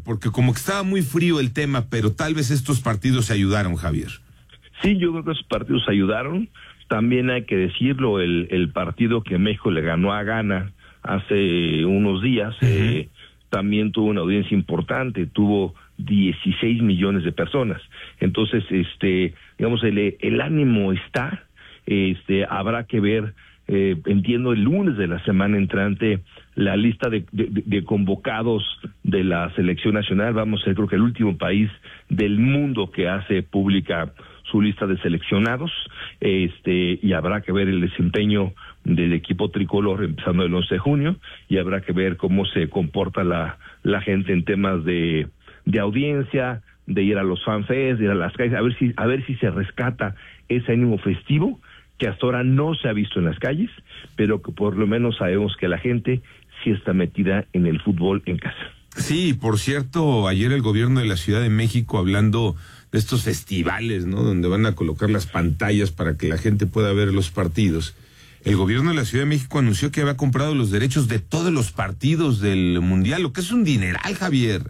porque como que estaba muy frío el tema, pero tal vez estos partidos ayudaron, Javier. Sí, yo creo que esos partidos ayudaron. También hay que decirlo, el partido que México le ganó a Ghana hace unos días, también tuvo una audiencia importante, tuvo 16 millones de personas. Entonces, digamos, el ánimo está, habrá que ver, entiendo el lunes de la semana entrante, la lista de convocados de la selección nacional. Vamos a ser, creo que el último país del mundo que hace pública su lista de seleccionados, y habrá que ver el desempeño del equipo tricolor empezando el 11 de junio, y habrá que ver cómo se comporta la gente en temas de audiencia, de ir a los fanfests, de ir a las calles, a ver si se rescata ese ánimo festivo que hasta ahora no se ha visto en las calles, pero que por lo menos sabemos que la gente sí está metida en el fútbol en casa. Sí, por cierto, ayer el gobierno de la Ciudad de México, hablando de estos festivales, ¿no?, donde van a colocar las pantallas para que la gente pueda ver los partidos, el gobierno de la Ciudad de México anunció que había comprado los derechos de todos los partidos del Mundial, lo que es un dineral, Javier.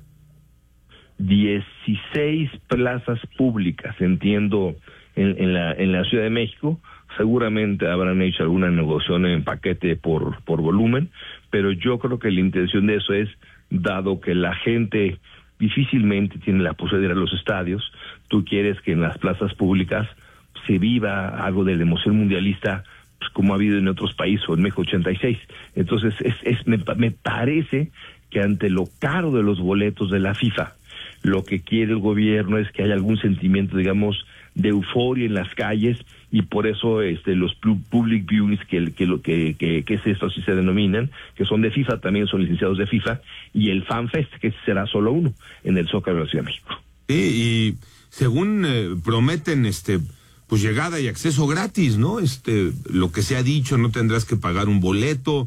16 plazas públicas, entiendo, en la Ciudad de México. Seguramente habrán hecho alguna negociación en paquete por volumen, pero yo creo que la intención de eso es, dado que la gente difícilmente tiene la posibilidad de ir a los estadios, tú quieres que en las plazas públicas se viva algo de la emoción mundialista, pues como ha habido en otros países o en México 86. Entonces me parece que ante lo caro de los boletos de la FIFA, lo que quiere el gobierno es que haya algún sentimiento, digamos, de euforia en las calles, y por eso los public viewings, que es esto, así se denominan, que son de FIFA, también son licenciados de FIFA, y el FanFest, que será solo uno, en el Zócalo de la Ciudad de México. Sí, y según prometen, pues llegada y acceso gratis, ¿no? Lo que se ha dicho, no tendrás que pagar un boleto,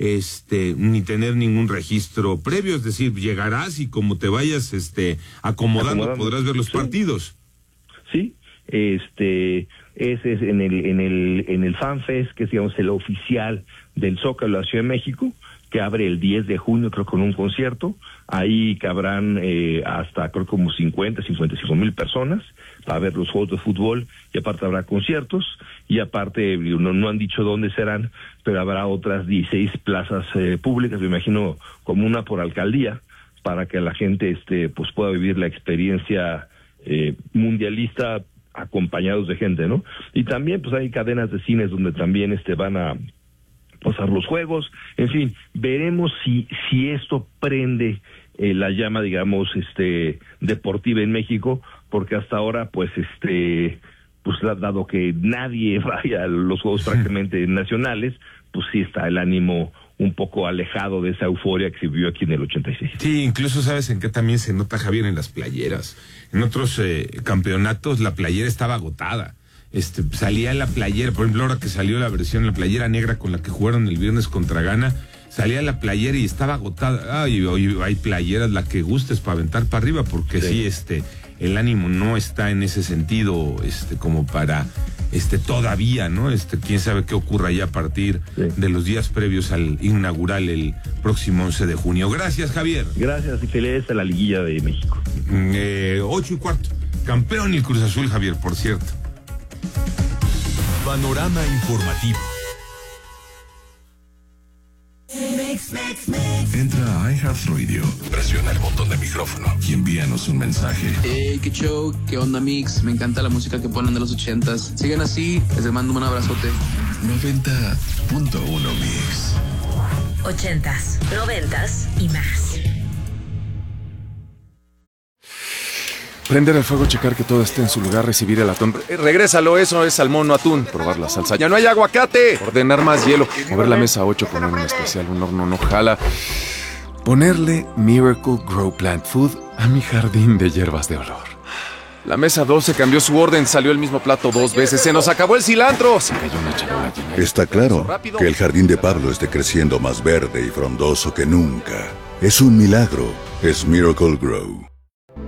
ni tener ningún registro previo, es decir, llegarás y como te vayas acomodando podrás ver los partidos. Sí, ese es en el FanFest, que es, digamos, el oficial del Zócalo de la Ciudad de México, que abre el 10 de junio, creo, con un concierto. Ahí cabrán hasta, creo, como 55 mil personas para ver los juegos de fútbol, y aparte habrá conciertos, y aparte, no han dicho dónde serán, pero habrá otras 16 plazas públicas, me imagino como una por alcaldía, para que la gente pues pueda vivir la experiencia mundialista acompañados de gente, ¿no? Y también pues hay cadenas de cines donde también van a pasar los juegos. En fin, veremos si esto prende la llama, digamos, deportiva en México, porque hasta ahora pues dado que nadie vaya a los juegos prácticamente nacionales, pues sí está el ánimo un poco alejado de esa euforia que se vivió aquí en el 86. Sí, incluso sabes en qué también se nota, Javier, en las playeras. En otros campeonatos la playera estaba agotada. Salía la playera, por ejemplo, ahora que salió la versión, la playera negra con la que jugaron el viernes contra Ghana, salía la playera y estaba agotada. Hay playeras, la que gustes, para aventar para arriba, porque sí, el ánimo no está en ese sentido, como para, todavía, ¿no? Quién sabe qué ocurra ya a partir de los días previos al inaugural el próximo 11 de junio. Gracias, Javier. Gracias, y felicidades a la Liguilla de México. 8:15. Campeón el Cruz Azul, Javier, por cierto. Panorama informativo. Entra a iHeartRadio, presiona el botón de micrófono y envíanos un mensaje. Hey, qué show, qué onda, Mix. Me encanta la música que ponen de los 80s. Sigan así, les mando un abrazote. 90.1 Mix. 80s, 90s y más. Prender el fuego, checar que todo esté en su lugar, recibir el atún. Regrésalo, eso es salmón, no atún. Probar la salsa. ¡Ya no hay aguacate! Ordenar más hielo. Mover la mesa 8, poner un especial, un horno no jala. Ponerle Miracle Grow Plant Food a mi jardín de hierbas de olor. La mesa 12 cambió su orden, salió el mismo plato 2 veces. ¡Se nos acabó el cilantro! Se cayó una charola llena. Está claro que el jardín de Pablo esté creciendo más verde y frondoso que nunca. Es un milagro. Es Miracle Grow.